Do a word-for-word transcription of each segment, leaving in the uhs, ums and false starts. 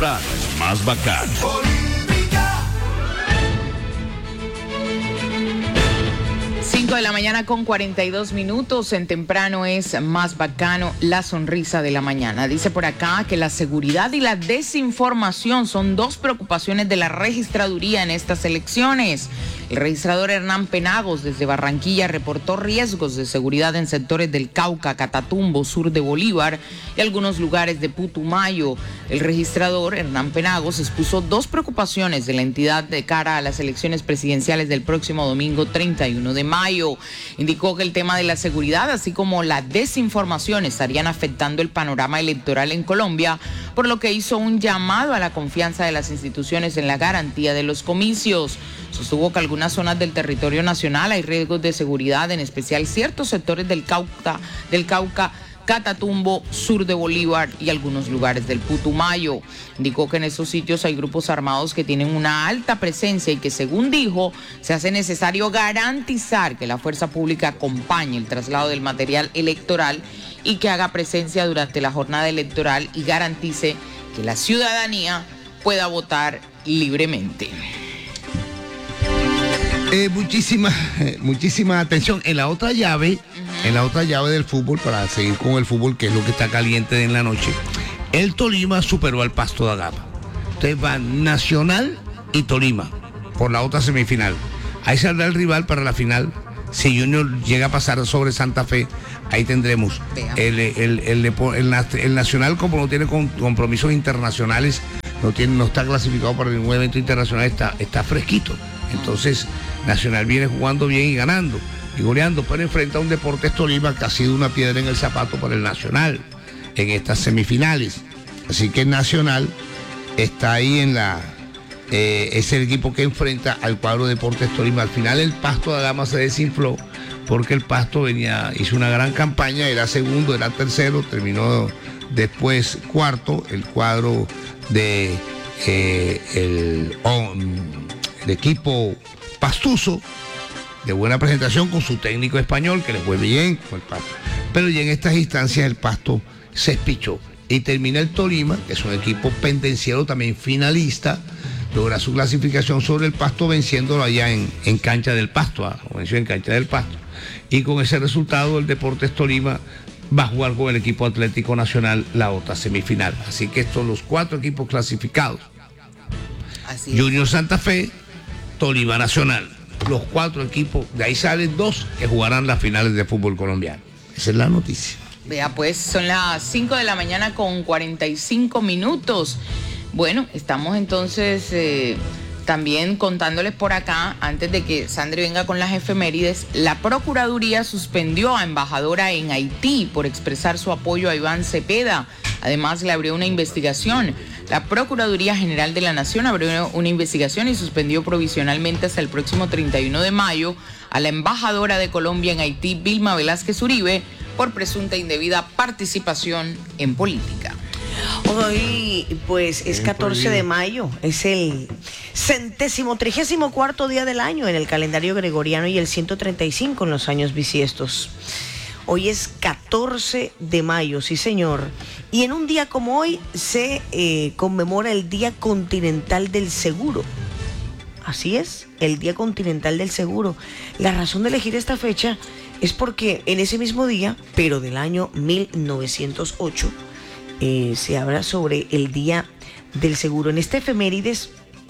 Temprano es más bacano. cinco de la mañana con cuarenta y dos minutos. En Temprano es más bacano, la sonrisa de la mañana. Dice por acá que la seguridad y la desinformación son dos preocupaciones de la registraduría en estas elecciones. El registrador Hernán Penagos desde Barranquilla reportó riesgos de seguridad en sectores del Cauca, Catatumbo, sur de Bolívar y algunos lugares de Putumayo. El registrador Hernán Penagos expuso dos preocupaciones de la entidad de cara a las elecciones presidenciales del próximo domingo treinta y uno de mayo. Indicó que el tema de la seguridad, así como la desinformación, estarían afectando el panorama electoral en Colombia, por lo que hizo un llamado a la confianza de las instituciones en la garantía de los comicios. Sostuvo que en algunas zonas del territorio nacional hay riesgos de seguridad, en especial ciertos sectores del Cauca, del Cauca, Catatumbo, sur de Bolívar y algunos lugares del Putumayo. Indicó que en esos sitios hay grupos armados que tienen una alta presencia y que, según dijo, se hace necesario garantizar que la fuerza pública acompañe el traslado del material electoral y que haga presencia durante la jornada electoral y garantice que la ciudadanía pueda votar libremente. Eh, muchísima, eh, muchísima atención. En la otra llave, uh-huh. en la otra llave del fútbol, para seguir con el fútbol, que es lo que está caliente en la noche, el Tolima superó al Pasto da Gama. Entonces van Nacional y Tolima por la otra semifinal. Ahí saldrá el rival para la final. Si Junior llega a pasar sobre Santa Fe, ahí tendremos el, el, el, el, el, el Nacional, como no tiene compromisos internacionales, no, tiene, no está clasificado para ningún evento internacional, está, está fresquito. Entonces Nacional viene jugando bien y ganando y goleando, pero enfrenta a un Deportes Tolima que ha sido una piedra en el zapato para el Nacional en estas semifinales. Así que el Nacional está ahí en la... Eh, es el equipo que enfrenta al cuadro Deportes Tolima. Al final el Pasto da Gama se desinfló porque el Pasto venía, hizo una gran campaña, era segundo, era tercero, terminó después cuarto. El cuadro de eh, el, oh, el equipo pastuso, de buena presentación, con su técnico español que les fue bien con el Pasto. Pero ya en estas instancias el Pasto se espichó y termina el Tolima, que es un equipo pendenciero también finalista, logra su clasificación sobre el Pasto venciéndolo allá en, en cancha del Pasto, ¿ah? Lo venció en cancha del Pasto. Y con ese resultado el Deportes Tolima va a jugar con el equipo Atlético Nacional la otra semifinal. Así que estos son los cuatro equipos clasificados. Así Junior Santa Fe, Tolima Nacional. Los cuatro equipos, de ahí salen dos que jugarán las finales de fútbol colombiano. Esa es la noticia. Vea, pues son las cinco de la mañana con cuarenta y cinco minutos. Bueno, estamos entonces eh, también contándoles por acá, antes de que Sandri venga con las efemérides, la Procuraduría suspendió a embajadora en Haití por expresar su apoyo a Iván Cepeda. Además, le abrió una investigación. La Procuraduría General de la Nación abrió una investigación y suspendió provisionalmente hasta el próximo treinta y uno de mayo a la embajadora de Colombia en Haití, Vilma Velázquez Uribe, por presunta indebida participación en política. Hoy, pues, es catorce de mayo, es el centésimo, trigésimo cuarto día del año en el calendario gregoriano y el ciento treinta y cinco en los años bisiestos. Hoy es catorce de mayo, sí señor. Y en un día como hoy se eh, conmemora el Día Continental del Seguro. Así es, el Día Continental del Seguro. La razón de elegir esta fecha es porque en ese mismo día, pero del año mil novecientos ocho, eh, se habla sobre el Día del Seguro. En este efemérides,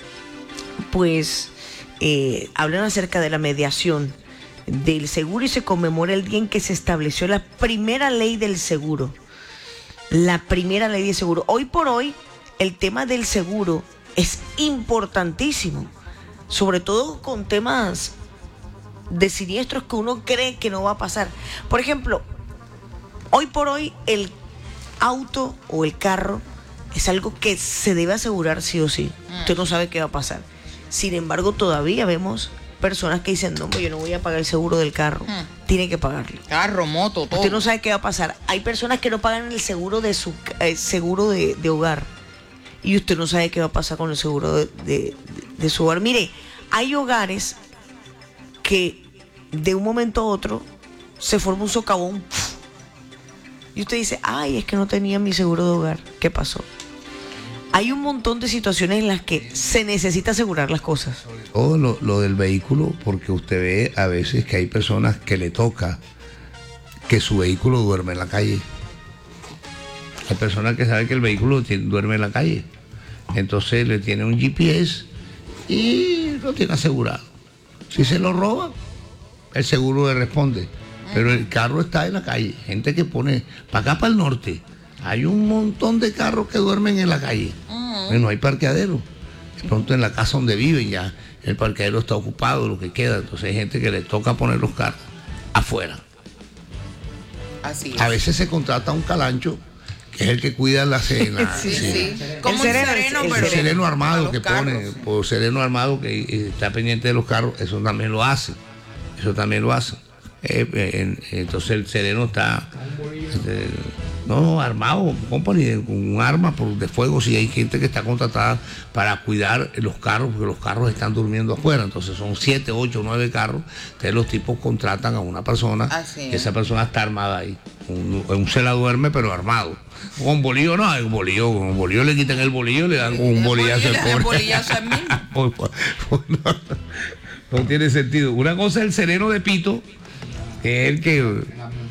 pues, eh, hablan acerca de la mediación del seguro y se conmemora el día en que se estableció la primera ley del seguro. La primera ley del seguro. Hoy por hoy, el tema del seguro es importantísimo, sobre todo con temas de siniestros que uno cree que no va a pasar. Por ejemplo, hoy por hoy el auto o el carro es algo que se debe asegurar sí o sí. Usted no sabe qué va a pasar. Sin embargo, todavía vemos personas que dicen, no, yo no voy a pagar el seguro del carro. Hmm. Tiene que pagarlo. Carro, moto, todo. Usted no sabe qué va a pasar. Hay personas que no pagan el seguro de su eh, seguro de, de hogar. Y usted no sabe qué va a pasar con el seguro de, de, de su hogar. Mire, hay hogares que de un momento a otro se forma un socavón. Y usted dice, ay, es que no tenía mi seguro de hogar. ¿Qué pasó? Hay hay un montón de situaciones en las que se necesita asegurar las cosas. Todo lo, lo del vehículo, porque usted ve a veces que hay personas que le toca que su vehículo duerme en la calle. Hay personas que saben que el vehículo tiene, duerme en la calle. Entonces le tiene un G P S y lo tiene asegurado. Si se lo roban, el seguro le responde. Pero el carro está en la calle. Gente que pone para acá, para el norte. Hay un montón de carros que duermen en la calle. Uh-huh. No hay parqueadero. De pronto en la casa donde viven ya el parqueadero está ocupado, lo que queda. Entonces hay gente que le toca poner los carros afuera. Así es. A veces se contrata un calancho, que es el que cuida la cena. sí, sí. sí. Como el sereno, sereno, el, pero el sereno armado que carros. pone, por sereno armado que está pendiente de los carros, eso también lo hace. Eso también lo hace. Eh, eh, entonces el sereno está este, no armado, company, con un arma por, de fuego, si hay gente que está contratada para cuidar los carros, porque los carros están durmiendo afuera, entonces son siete, ocho, nueve carros, entonces los tipos contratan a una persona, y esa persona está armada ahí, un, un se la duerme pero armado. Con bolillo no, hay un bolillo, con un bolillo le quitan el bolillo, le dan con un bolillazo al pobre. bolillazo al mismo. pues, pues, pues, no, no tiene sentido. Una cosa es el sereno de pito, que es el que en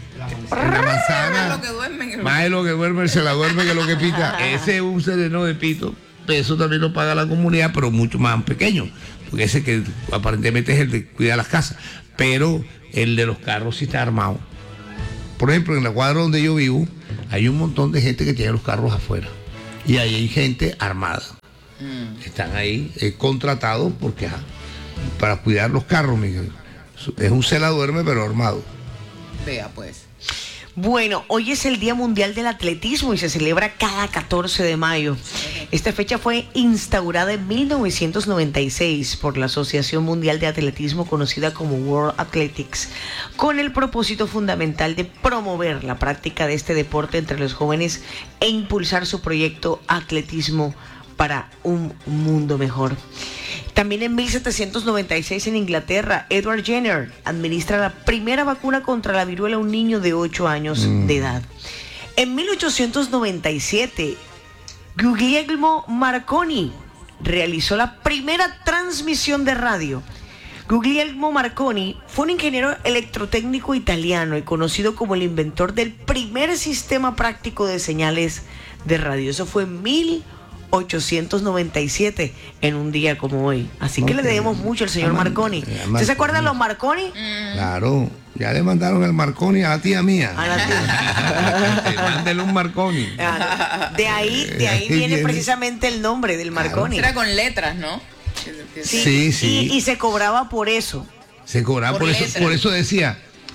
la manzana más lo que duerme, más es lo que duerme, se la duerme que lo que pita. Ese es un sereno de pito, eso también lo paga la comunidad, pero mucho más pequeño, porque ese que aparentemente es el de cuidar las casas, pero el de los carros sí está armado. Por ejemplo, en la cuadra donde yo vivo hay un montón de gente que tiene los carros afuera y ahí hay gente armada. Mm. Están ahí eh, contratados porque ah, para cuidar los carros, Miguel. Es un se la duerme pero armado. Vea pues. Bueno, hoy es el Día Mundial del Atletismo y se celebra cada catorce de mayo. Esta fecha fue instaurada en mil novecientos noventa y seis por la Asociación Mundial de Atletismo, conocida como World Athletics, con el propósito fundamental de promover la práctica de este deporte entre los jóvenes e impulsar su proyecto Atletismo para un mundo mejor. También en mil setecientos noventa y seis en Inglaterra, Edward Jenner administra la primera vacuna contra la viruela a un niño de ocho años mm. de edad. En mil ochocientos noventa y siete, Guglielmo Marconi realizó la primera transmisión de radio. Guglielmo Marconi fue un ingeniero electrotécnico italiano y conocido como el inventor del primer sistema práctico de señales de radio. Eso fue en mil ochocientos noventa y siete, en un día como hoy. Así okay. que le debemos mucho al señor Marconi. ¿Usted se acuerda de los Marconi? Mm. Claro, ya le mandaron el Marconi a la tía mía. A la tía. Mándele un Marconi. De ahí, de ahí viene precisamente el nombre del Marconi. Claro. Era con letras, ¿no? Sí, sí. sí. Y, y se cobraba por eso. Se cobraba por, por eso. Por eso decía,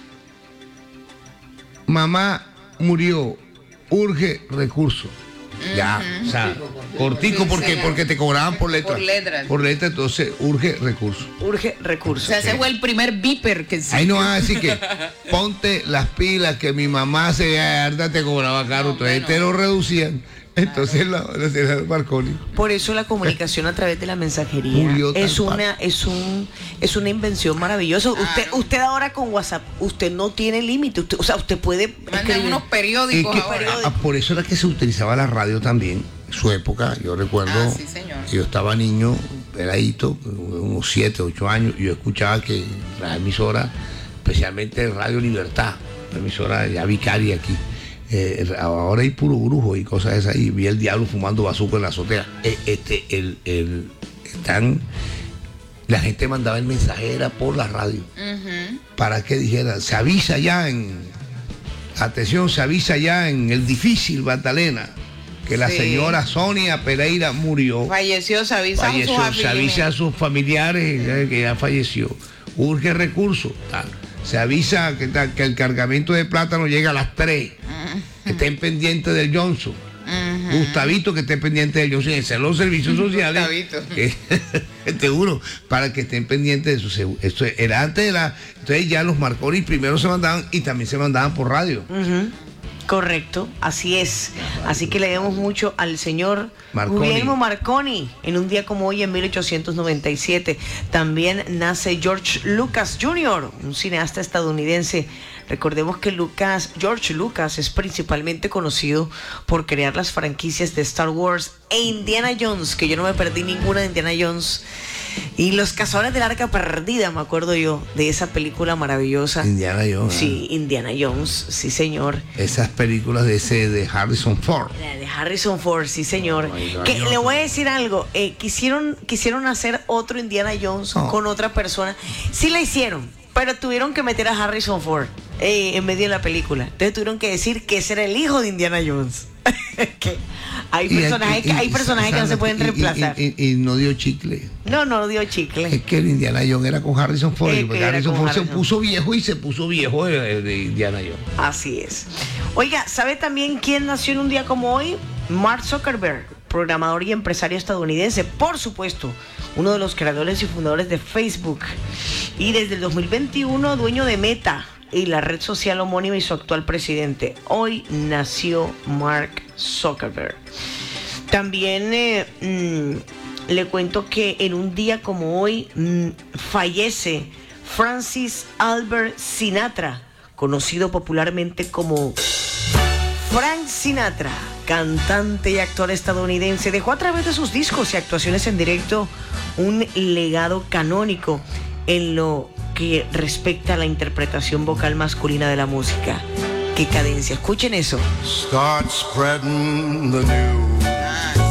mamá murió, urge recurso. Ya, uh-huh. o sea, cortico porque, porque te cobraban por letras. Por letras. Por letras, entonces urge recurso. Urge recurso. O sea, ese sí. fue el primer beeper que se... Ahí no van a decir que ponte las pilas que mi mamá se harta te cobraba caro, no, entonces bueno. te lo reducían. Entonces la, la, la Marconi. Por eso la comunicación a través de la mensajería es una, es un, es una invención maravillosa. Claro. Usted, usted ahora con WhatsApp, usted no tiene límite. Usted, o sea, usted puede escribir unos periódicos. Que, a, por eso era que se utilizaba la radio también. En su época, yo recuerdo, ah, sí, señor. yo estaba niño, peladito, unos siete, ocho años, y yo escuchaba que la emisora, especialmente Radio Libertad, la emisora ya vicaria aquí. Eh, ahora hay puro brujo y cosas esas, y vi el diablo fumando bazuco en la azotea. Eh, este, el, el, están, la gente mandaba el mensajera por la radio uh-huh. para que dijera, se avisa ya en, atención, se avisa ya en el difícil Magdalena que la sí. señora Sonia Pereira murió. Falleció, se avisa falleció, a sus se avisa a sus familiares eh, que ya falleció. Urge recursos. Tal. Se avisa que, que el cargamento de plátano llega a las tres. Uh-huh. Que estén pendientes del Johnson. Uh-huh. Gustavito, que esté pendiente del Johnson. Ese los servicios sociales. Te juro, para que estén pendientes de su. Esto era antes de la. Entonces ya los Marconi primero se mandaban y también se mandaban por radio. Uh-huh. Correcto, así es. Así que le debemos mucho al señor Marconi. Guglielmo Marconi. En un día como hoy, en mil ochocientos noventa y siete, también nace George Lucas junior, un cineasta estadounidense Recordemos que Lucas, George Lucas es principalmente conocido por crear las franquicias de Star Wars e Indiana Jones, que yo no me perdí ninguna de Indiana Jones. Y Los Cazadores del Arca Perdida, me acuerdo yo, de esa película maravillosa. Indiana Jones. Sí, Indiana Jones, sí señor. Esas películas de ese de Harrison Ford. La de Harrison Ford, sí señor. Ay, Que Dios. le voy a decir algo, eh, quisieron, quisieron hacer otro Indiana Jones No. con otra persona. Sí la hicieron, pero tuvieron que meter a Harrison Ford eh, en medio de la película. Entonces tuvieron que decir que ese era el hijo de Indiana Jones. Que hay Y- personajes, y- que, hay y- personajes que no se pueden y- y- reemplazar. Y, y- y no dio chicle. No, no dio chicle. Es que el Indiana Jones era con Harrison Ford. Es y que porque era Harrison con Ford se Harrison. puso viejo y se puso viejo de, de Indiana Jones. Así es. Oiga, ¿sabe también quién nació en un día como hoy? Mark Zuckerberg, programador y empresario estadounidense, por supuesto, uno de los creadores y fundadores de Facebook. Y desde el dos mil veintiuno, dueño de Meta y la red social homónima y su actual presidente. Hoy nació Mark Zuckerberg. También eh, mm, le cuento que en un día como hoy mm, fallece Francis Albert Sinatra, conocido popularmente como Frank Sinatra, cantante y actor estadounidense. Dejó a través de sus discos y actuaciones en directo un legado canónico en lo que respecta a la interpretación vocal masculina de la música. ¡Qué cadencia! Escuchen eso. Start spreading the news.